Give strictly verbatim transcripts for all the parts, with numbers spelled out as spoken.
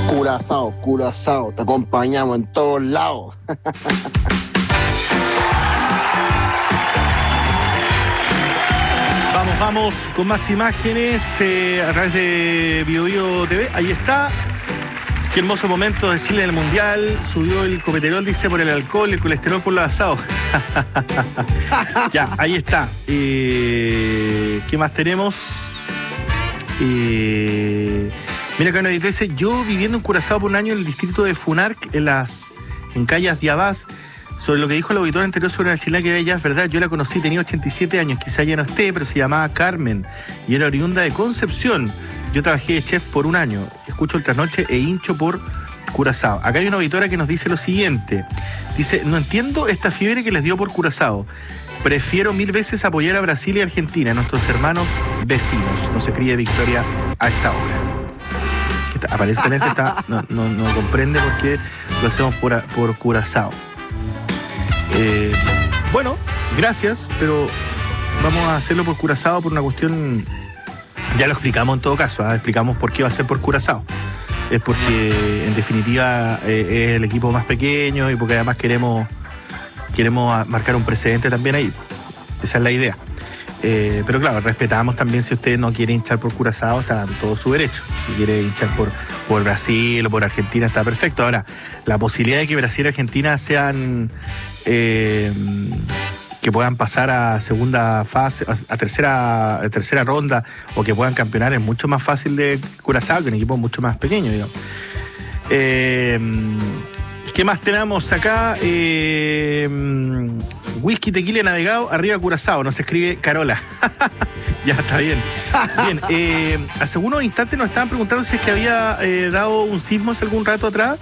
Curazao, Curazao, te acompañamos en todos lados. Vamos, vamos con más imágenes eh, a través de BioBio T V. Ahí está. Qué hermoso momento de Chile en el Mundial. Subió el colesterol, dice, por el alcohol, el colesterol por los asados. Ya, ahí está. Eh, ¿Qué más tenemos? Eh, mira acá nos dice, yo viviendo en Curazao por un año en el distrito de Funarc, en las en Callas de Abás, sobre lo que dijo el auditor anterior sobre la chilena que veía, es verdad, yo la conocí, tenía ochenta y siete años, quizá ya no esté, pero se llamaba Carmen y era oriunda de Concepción. Yo trabajé de chef por un año, escucho el trasnoche e hincho por Curazao. Acá hay una auditora que nos dice lo siguiente, dice, no entiendo esta fiebre que les dio por Curazao. Prefiero mil veces apoyar a Brasil y Argentina, nuestros hermanos vecinos. No se críe victoria a esta hora. Que aparentemente está, no, no, no comprende por qué lo hacemos por, por Curazao. Eh, bueno, gracias, pero vamos a hacerlo por Curazao por una cuestión, ya lo explicamos en todo caso, ¿eh? Explicamos por qué va a ser por Curazao. Es porque en definitiva eh, es el equipo más pequeño y porque además queremos queremos marcar un precedente también ahí. Esa es la idea. Eh, pero claro, respetamos también si usted no quiere hinchar por Curazao, está en todo su derecho. Si quiere hinchar por, por Brasil o por Argentina, está perfecto. Ahora, la posibilidad de que Brasil y Argentina sean eh, que puedan pasar a segunda fase, a, a tercera a tercera ronda, o que puedan campeonar es mucho más fácil de Curazao, que un equipo mucho más pequeño, digamos. Eh, ¿Qué más tenemos acá? Eh, whisky, tequila, navegado, arriba Curazao, nos escribe Carola. Ya, está bien. Bien, eh, hace unos instantes nos estaban preguntando si es que había eh, dado un sismo hace algún rato atrás.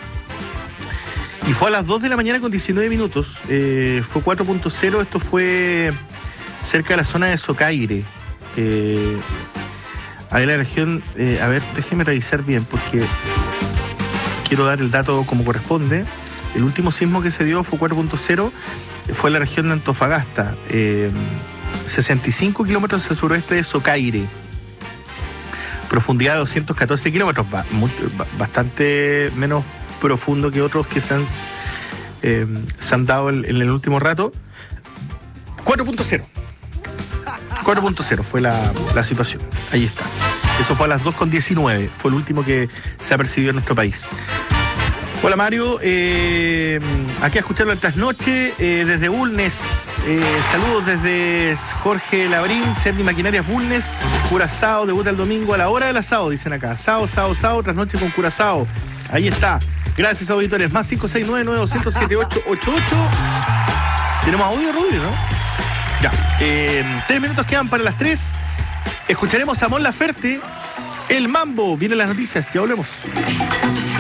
Y fue a las dos de la mañana con diecinueve minutos. Eh, fue cuatro punto cero, esto fue cerca de la zona de Socaire. Eh, ahí la región, eh, a ver, déjeme revisar bien porque quiero dar el dato como corresponde. El último sismo que se dio fue cuatro punto cero, fue en la región de Antofagasta, eh, sesenta y cinco kilómetros al suroeste de Socaire, profundidad de doscientos catorce kilómetros, bastante menos profundo que otros que se han, eh, se han dado en, en el último rato. cuatro punto cero cuatro punto cero fue la, la situación. Ahí está. Eso fue a las dos con diecinueve. Fue el último que se ha percibido en nuestro país. Hola Mario, eh, aquí a escucharlo el trasnoche eh, desde Bulnes. Eh, saludos desde Jorge Labrín, Sergi Maquinarias Bulnes, Curazao, debuta el domingo a la hora del asado, dicen acá. Sao, sao, sao, trasnoche con Curazao. Ahí está. Gracias, auditores. Más cinco seis nueve nueve dos cero siete ocho ocho ocho. Tenemos audio, Rodrigo, ¿no? Ya. Eh, tres minutos quedan para las tres. Escucharemos a Mon Laferte, El Mambo. Vienen las noticias, ya volvemos.